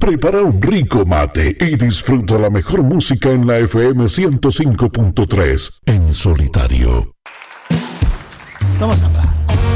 Prepara un rico mate y disfruta la mejor música en la FM 105.3 en solitario. Vamos a hablar.